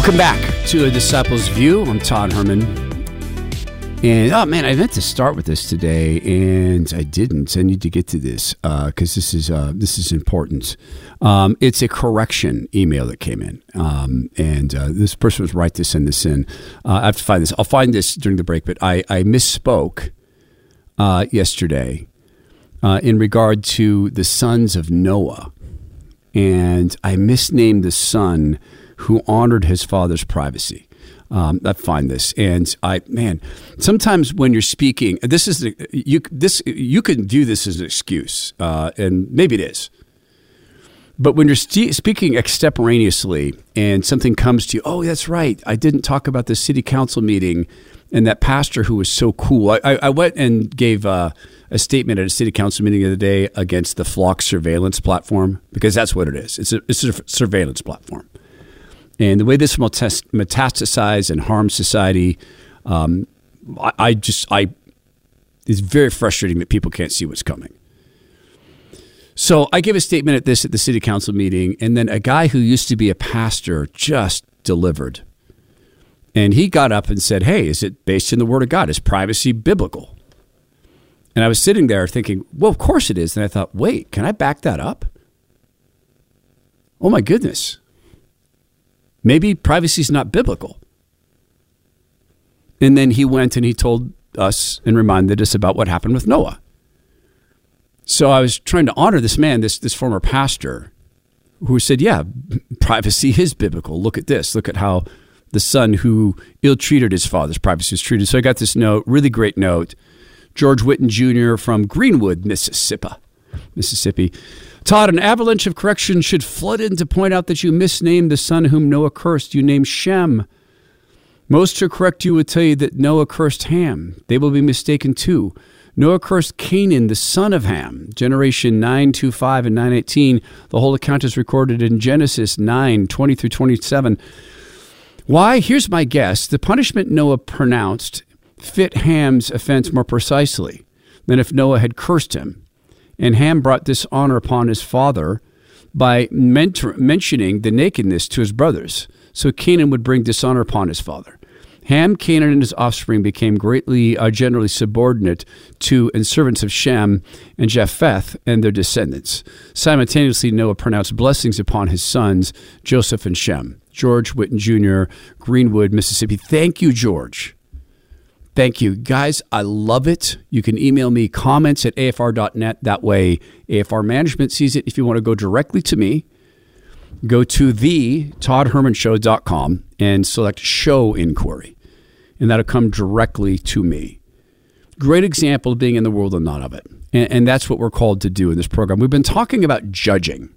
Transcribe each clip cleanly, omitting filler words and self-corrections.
Welcome back to A Disciple's View. I'm Todd Herman. And, oh, man, I meant to start with this today, and I didn't. I need to get to this because this is important. It's a correction email that came in, and this person was right to send this in. I have to find this. I'll find this during the break, but I misspoke yesterday in regard to the sons of Noah, and I misnamed the son who honored his father's privacy. I find this, and sometimes when you're speaking, you can view this as an excuse, and maybe it is. But when you're speaking extemporaneously, and something comes to you, oh, that's right, I didn't talk about the city council meeting and that pastor who was so cool. I went and gave a statement at a city council meeting the other day against the Flock surveillance platform, because that's what it is. It's a surveillance platform. And the way this will metastasize and harm society, it's very frustrating that people can't see what's coming. So I gave a statement at the city council meeting, and then a guy who used to be a pastor just delivered. And he got up and said, hey, is it based in the Word of God? Is privacy biblical? And I was sitting there thinking, well, of course it is. And I thought, wait, can I back that up? Oh, my goodness. Maybe privacy is not biblical. And then he went and he told us and reminded us about what happened with Noah. So I was trying to honor this man, this former pastor, who said, yeah, privacy is biblical. Look at this. Look at how the son who ill-treated his father's privacy was treated. So I got this note, really great note. George Witten Jr. from Greenwood, Mississippi. Todd, an avalanche of correction should flood in to point out that you misnamed the son whom Noah cursed. You named Shem. Most who correct you would tell you that Noah cursed Ham. They will be mistaken too. Noah cursed Canaan, the son of Ham. Generation 9:25 and 9:18. The whole account is recorded in Genesis 9:20 through 27. Why? Here's my guess. The punishment Noah pronounced fit Ham's offense more precisely than if Noah had cursed him. And Ham brought dishonor upon his father by mentioning the nakedness to his brothers. So Canaan would bring dishonor upon his father. Ham, Canaan, and his offspring became generally subordinate to and servants of Shem and Japheth and their descendants. Simultaneously, Noah pronounced blessings upon his sons, Joseph and Shem. George Witten Jr., Greenwood, Mississippi. Thank you, George. Thank you. Guys, I love it. You can email me comments at afr.net. That way, AFR Management sees it. If you want to go directly to me, go to ToddHermanShow.com and select Show Inquiry. And that'll come directly to me. Great example of being in the world and not of it. And that's what we're called to do in this program. We've been talking about judging.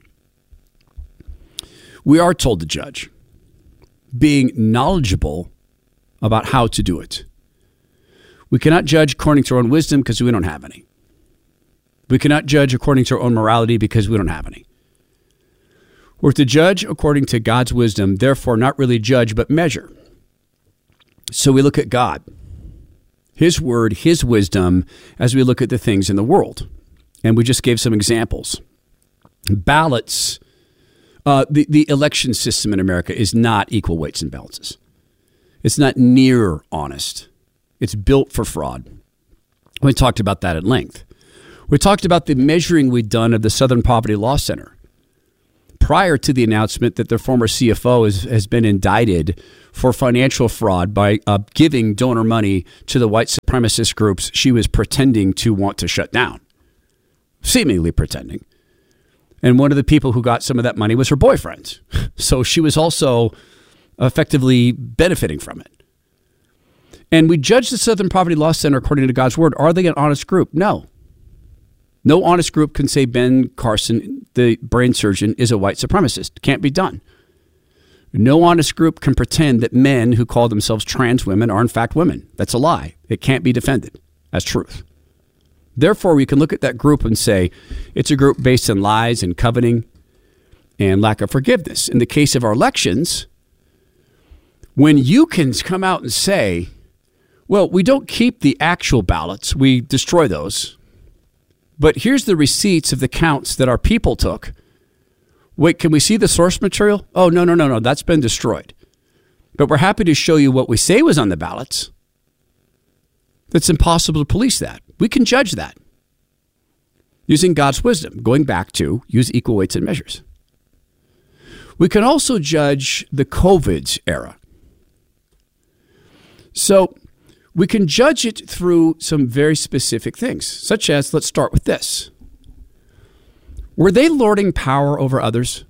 We are told to judge, being knowledgeable about how to do it. We cannot judge according to our own wisdom because we don't have any. We cannot judge according to our own morality because we don't have any. We're to judge according to God's wisdom, therefore not really judge but measure. So we look at God, His word, His wisdom, as we look at the things in the world. And we just gave some examples. Ballots, the election system in America is not equal weights and balances. It's not near honest. It's built for fraud. We talked about that at length. We talked about the measuring we'd done of the Southern Poverty Law Center prior to the announcement that their former CFO has been indicted for financial fraud by giving donor money to the white supremacist groups she was pretending to want to shut down, seemingly pretending. And one of the people who got some of that money was her boyfriend. So she was also effectively benefiting from it. And we judge the Southern Poverty Law Center according to God's word. Are they an honest group? No. No honest group can say Ben Carson, the brain surgeon, is a white supremacist. Can't be done. No honest group can pretend that men who call themselves trans women are in fact women. That's a lie. It can't be defended as truth. Therefore, we can look at that group and say it's a group based on lies and coveting and lack of forgiveness. In the case of our elections, when you can come out and say, well, we don't keep the actual ballots. We destroy those. But here's the receipts of the counts that our people took. Wait, can we see the source material? Oh, no. That's been destroyed. But we're happy to show you what we say was on the ballots. It's impossible to police that. We can judge that using God's wisdom, going back to use equal weights and measures. We can also judge the COVID era. So we can judge it through some very specific things, such as, let's start with this. Were they lording power over others?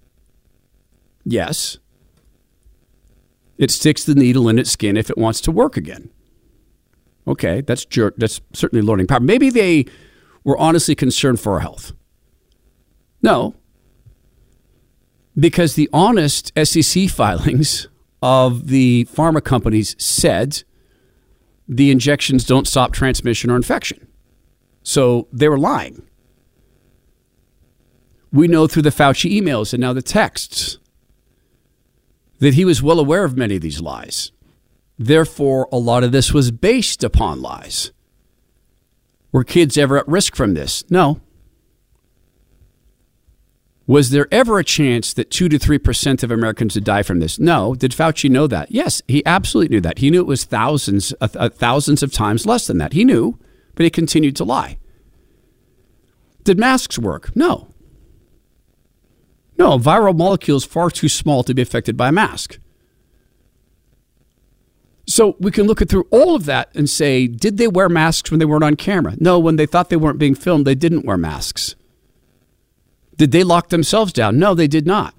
Yes. It sticks the needle in its skin if it wants to work again. Okay, that's certainly lording power. Maybe they were honestly concerned for our health. No. Because the honest SEC filings of the pharma companies said the injections don't stop transmission or infection. So they were lying. We know through the Fauci emails and now the texts that he was well aware of many of these lies. Therefore, a lot of this was based upon lies. Were kids ever at risk from this? No. Was there ever a chance that 2 to 3% of Americans would die from this? No. Did Fauci know that? Yes, he absolutely knew that. He knew it was thousands of times less than that. He knew, but he continued to lie. Did masks work? No. No, viral molecules far too small to be affected by a mask. So we can look at through all of that and say, did they wear masks when they weren't on camera? No, when they thought they weren't being filmed, they didn't wear masks. Did they lock themselves down? No, they did not.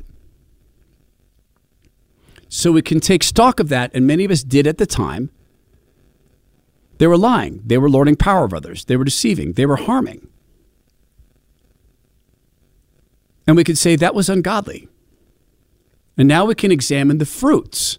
So we can take stock of that, and many of us did at the time. They were lying. They were lording power of others. They were deceiving. They were harming. And we could say that was ungodly. And now we can examine the fruits.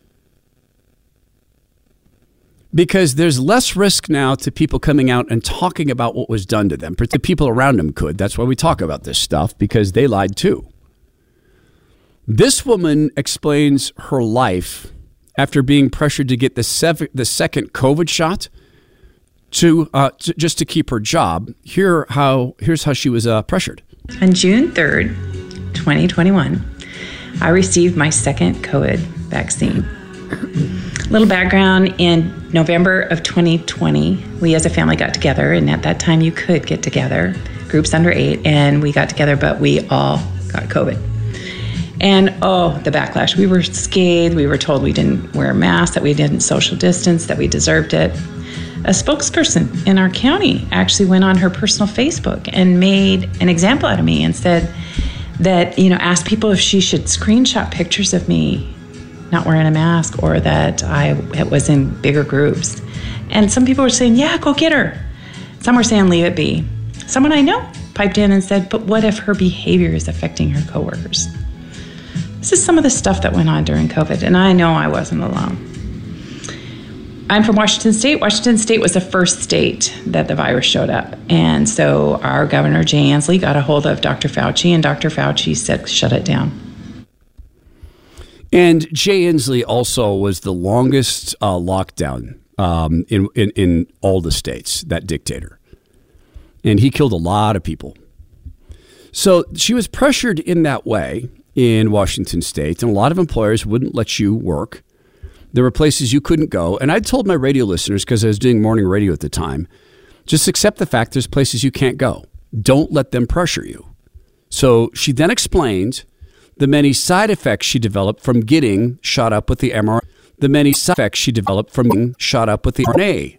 Because there's less risk now to people coming out and talking about what was done to them. The people around them could. That's why we talk about this stuff, because they lied too. This woman explains her life after being pressured to get the second COVID shot to just to keep her job. Here's how she was pressured. On June 3rd, 2021, I received my second COVID vaccine. Little background, in November of 2020, we as a family got together, and at that time you could get together, groups under 8, and we got together, but we all got COVID. And the backlash. We were scathed. We were told we didn't wear masks, that we didn't social distance, that we deserved it. A spokesperson in our county actually went on her personal Facebook and made an example out of me and said that, asked people if she should screenshot pictures of me not wearing a mask or that I was in bigger groups. And some people were saying, yeah, go get her. Some were saying, leave it be. Someone I know piped in and said, but what if her behavior is affecting her coworkers? This is some of the stuff that went on during COVID, and I know I wasn't alone. I'm from Washington State. Washington State was the first state that the virus showed up. And so our governor, Jay Inslee, got a hold of Dr. Fauci, and Dr. Fauci said, shut it down. And Jay Inslee also was the longest lockdown in all the states, that dictator. And he killed a lot of people. So she was pressured in that way in Washington State, and a lot of employers wouldn't let you work. There were places you couldn't go. And I told my radio listeners, because I was doing morning radio at the time, just accept the fact there's places you can't go. Don't let them pressure you. So she then explained the many side effects she developed from getting shot up with the mRNA. The many side effects she developed from getting shot up with the RNA